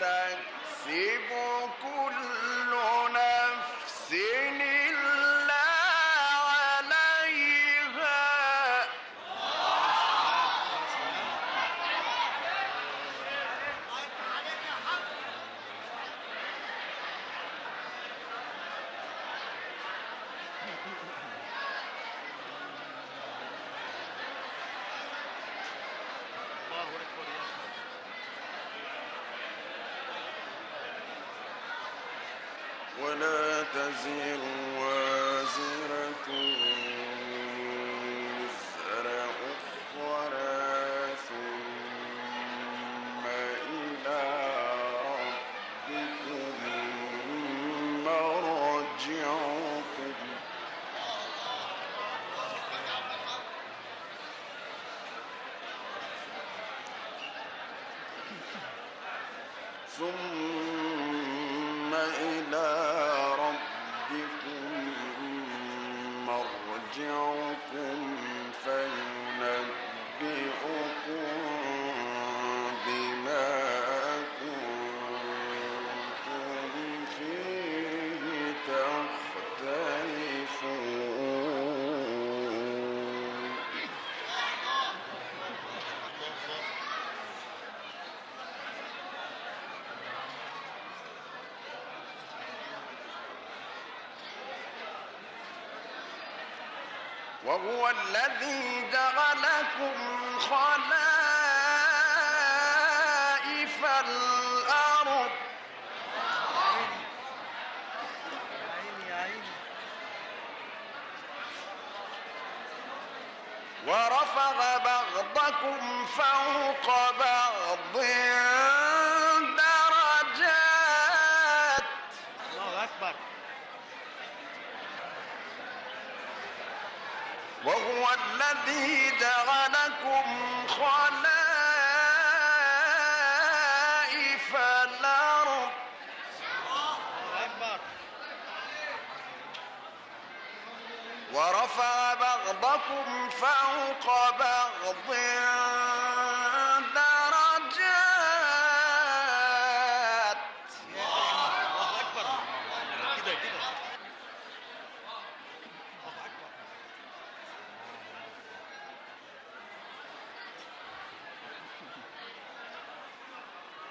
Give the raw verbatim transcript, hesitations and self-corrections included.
تكسب كل نفس إلا عليها. ولا تزر وازرة وزر أخرى ثم إلى ربكم مرجعكم ثم إلى ربكم مرجعكم فينبئكم بما كنتم فيه تختلفون. وهو الذي جعلكم خلائف الأرض ورفع بعضكم فوق بعض درجات. الله أكبر. وهو الذي جعلكم خلائف الأرض ورفع بعضكم فوق بعض